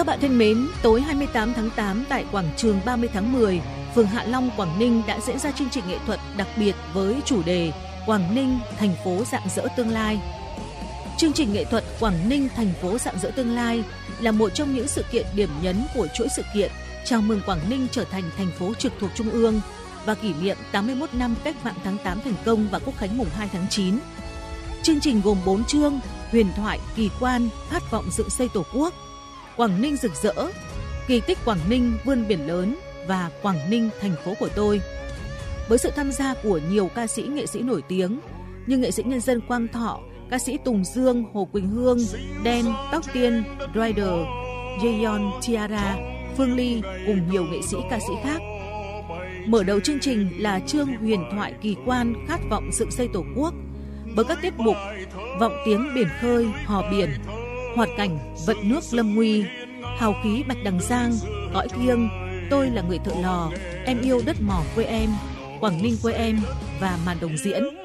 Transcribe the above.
Các bạn thân mến, tối 28 tháng 8 tại quảng trường 30 tháng 10, phường Hạ Long, Quảng Ninh đã diễn ra chương trình nghệ thuật đặc biệt với chủ đề Quảng Ninh, thành phố rạng rỡ tương lai. Chương trình nghệ thuật Quảng Ninh, thành phố rạng rỡ tương lai là một trong những sự kiện điểm nhấn của chuỗi sự kiện chào mừng Quảng Ninh trở thành thành phố trực thuộc Trung ương và kỷ niệm 81 năm Cách mạng tháng 8 thành công và Quốc khánh mùng 2 tháng 9. Chương trình gồm 4 chương: huyền thoại, kỳ quan, khát vọng dựng xây Tổ quốc, Quảng Ninh rực rỡ, kỳ tích Quảng Ninh vươn biển lớn và Quảng Ninh thành phố của tôi. Với sự tham gia của nhiều ca sĩ, nghệ sĩ nổi tiếng như nghệ sĩ nhân dân Quang Thọ, ca sĩ Tùng Dương, Hồ Quỳnh Hương, Đen, Tóc Tiên, Rider, Jaeyeon, Tiara, Phương Ly cùng nhiều nghệ sĩ ca sĩ khác. Mở đầu chương trình là chương huyền thoại kỳ quan khát vọng dựng xây Tổ quốc với các tiết mục vọng tiếng biển khơi, hò biển, hoạt cảnh vận nước lâm nguy, hào khí Bạch Đằng Giang, cõi thiêng, tôi là người thợ lò, em yêu đất mỏ quê em, Quảng Ninh quê em và màn đồng diễn.